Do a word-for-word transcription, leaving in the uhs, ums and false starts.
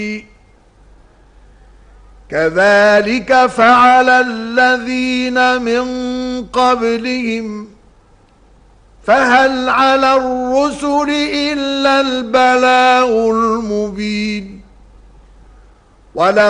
كذلك فعل الذين من قبلهم فهل على الرسل إلا البلاغ المبين. ولو